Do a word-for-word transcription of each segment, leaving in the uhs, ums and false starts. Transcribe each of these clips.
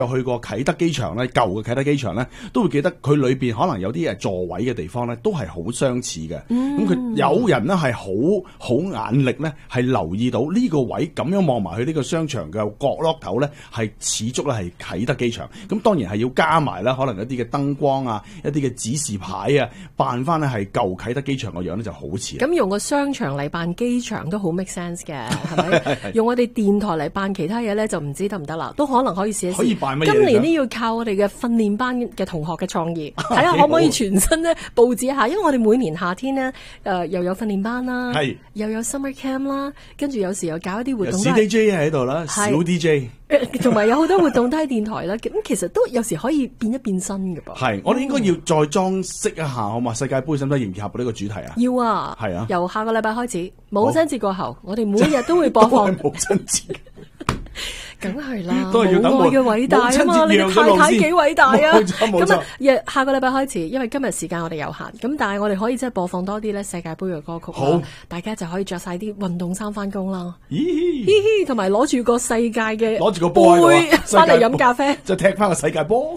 有去過啟德機場咧，舊嘅啟德機場咧，都會記得佢裏邊可能有啲誒座位嘅地方咧，都係好相似嘅。咁佢、嗯、有人咧係好好眼力咧，係留意到呢個位咁樣望埋去呢個商場嘅角落頭咧，係似足咧係啟德機場。咁當然係要加埋啦，可能一啲嘅燈光啊，一啲嘅指示牌啊，扮翻咧係舊啟德機場個樣咧就好似。 咁用個商場嚟扮機場都好 make sense 嘅，係咪？用我哋電台嚟扮其他嘢咧，就唔知得唔得啦？都可能可以試一試。 可以扮乜嘢？ 今年呢要靠我哋嘅訓練班嘅同學嘅創意，睇下可唔可以全身咧佈置一下。因為我哋每年夏天咧，誒、呃、又有訓練班啦，又有 summer camp 啦，跟住有時又搞一啲活動。 小 D J 喺度啦，小 D J， 同埋有好多活動都喺電台啦。咁其實都有時可以變一變身嘅噃。 係，我哋應該要再裝飾一下，好嘛？世界盃使唔使迎合呢個主題啊？ 要啊， 係啊， 由下個禮拜開始，母親節過後，我哋每日都會播放母親節。 梗係啦， 都係要等母愛嘅偉大啊嘛！你嘅太太幾偉大啊！咁啊，下個禮拜開始，因為今日時間我哋有限，咁但係我哋可以即係播放多啲咧世界盃嘅歌曲。好，大家就可以着晒啲運動衫翻工啦。嘻嘻，同埋攞住個世界嘅攞住個波翻嚟飲咖啡， 就踢翻個世界波。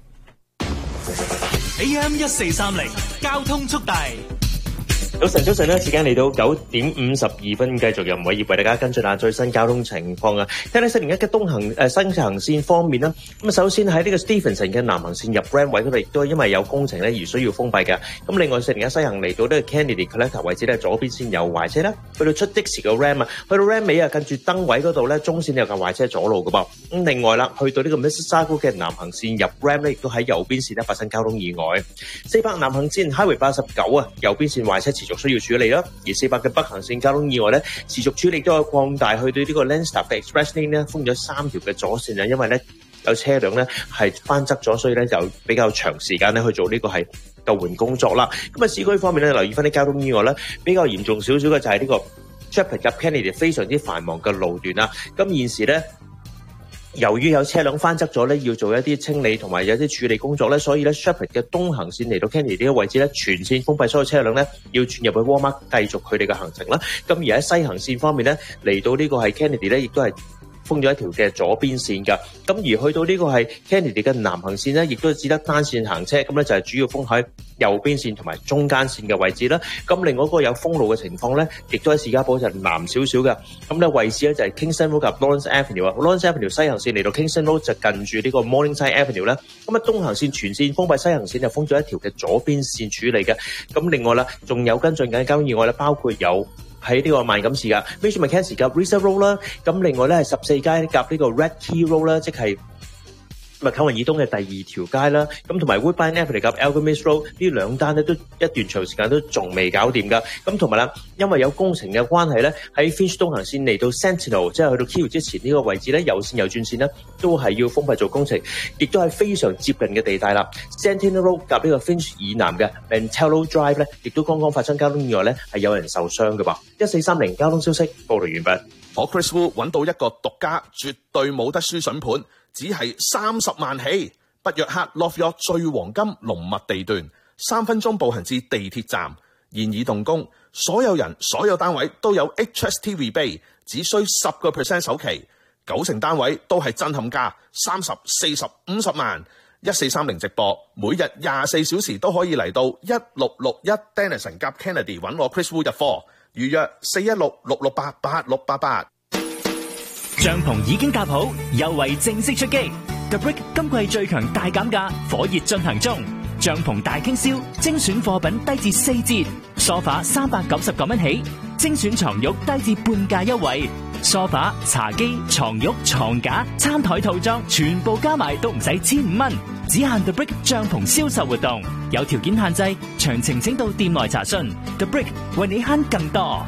A M 一四三零交通速遞。 早晨，早晨咧，時間嚟到九點五十二分，繼續由吳偉業為大家跟進下最新交通情況啊！睇睇四零一嘅東行誒、呃、新行線方面啦，咁啊首先喺呢個 Stephenson 嘅南行線入 Ram 位嗰度，亦都係因為有工程咧而需要封閉嘅。咁另外四零一西行嚟到呢個 Kennedy Collector 位置咧，左邊線有壞車啦，去到出的士個 Ram 啊，去到 Ram 尾啊，近住燈位嗰度咧，中線有架壞車阻路嘅噃。咁另外啦，去到呢個 Mississauga 嘅南行線入 Ram 咧，亦都喺右邊線咧發生交通意外。四百南行線 Highway 八十九啊，右邊線壞車持續需要處理啦，而四百嘅北行線交通意外咧持續處理，都有擴大去到呢個 Landstar 嘅 Express Lane 咧封咗三條嘅左線啊，因為咧有車輛咧係翻側咗，所以咧就比較長時間咧去做呢個係救援工作啦。咁啊市區方面咧留意翻啲交通意外咧比較嚴重少少嘅就係呢個 Sheppard 及 Kennedy 非常之繁忙嘅路段啦。咁現時咧由於有車輛翻側咗咧，要做一啲清理同埋有啲處理工作咧，所以咧 Sheppard 嘅東行線嚟到 Kennedy 呢個位置咧，全線封閉，所有車輛咧要轉入去 Walmart 繼續佢哋嘅行程啦。咁而喺西行線方面咧，嚟到呢個係 Kennedy 咧，亦都係封咗一條嘅左邊線㗎。咁而去到呢個係 Kennedy 嘅南行線咧，亦都只得單線行車，咁咧就係主要封喺右邊線同埋中間線嘅位置啦。咁另外一個有封路嘅情況咧，亦都喺士嘉堡就南少少嘅。咁咧位置咧就係 Kingston Road 及 Lawrence Avenue 啊。Lawrence Avenue 西行線嚟到 Kingston Road 就近住呢個 Morningside Avenue 啦。咁啊東行線全線封閉，西行線就封咗一條嘅左邊線處理嘅。咁另外啦，仲有跟進緊交通意外咧，包括有喺呢個萬錦市噶 Mitchell McKenzie 夾 Risa Road 啦。咁另外咧係十四街夾呢個 Red Key Road 啦，即係麥肯運以東嘅第二條街啦，咁同埋 Woodbine Avenue 及 Alchemist Road 呢兩單咧都一段長時間都仲未搞掂噶。咁同埋啦，因為有工程嘅關係咧，喺 Finch 東行線嚟到 Sentinel， 即係去到 Kew 之前呢個位置咧，右線右轉線咧都係要封閉做工程，亦都係非常接近嘅地帶啦。Sentinel Road 及呢個 Finch 以南嘅 Mantello Drive 咧，亦都剛剛發生交通意外咧，係有人受傷嘅噃。一四三零交通消息報道完畢。 我 Chris Wu 揾到一個獨家絕對冇得輸筍盤，只係三十萬起，北約克 Love York 最黃金龍脈地段，三分鐘步行至地鐵站，現已動工，所有人所有單位都有 H S T rebate， 只需十個 percent 首期，九成單位都係震撼價，三十、四十、五十萬。一四三零直播，每日廿四小時都可以嚟到一六六一 Denison 夾 Kennedy 揾我 Chris Wu 入貨。預約四一六六六八八六八八。 帳篷已經搭好，優惠正式出擊。The Brick 今季最強大減價，火熱進行中。帳篷大傾銷，精選貨品低至四折。梳化三百九十九蚊起，精選床褥低至半價優惠。梳化、茶几、床褥、床架、餐台套裝，全部加埋都唔使千五蚊。只限 The Brick 帳篷銷售活動，有條件限制，詳情請到店內查詢。The Brick 為你慳更多。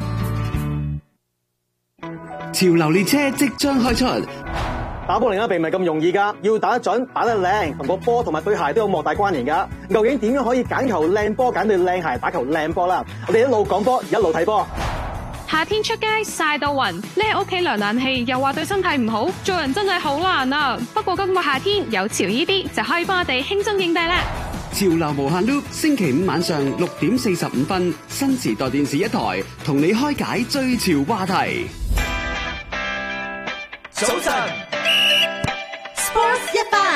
潮流列車即將開出， 打波另一並唔係咁容易噶，要打得準、打得靚，同個波同埋對鞋都有莫大關聯噶。究竟點樣可以揀球靚波、揀對靚鞋打球靚波啦？我哋一路講波，一路睇波。 夏天出街曬到暈，匿喺屋企涼冷氣又話對身體唔好，做人真係好難啊！不過今個夏天有潮依啲就可以幫我哋輕鬆應對啦。 潮流無限 loop， 星期五晚上六點四十五分，新時代電視一台同你開解最潮話題。 早晨。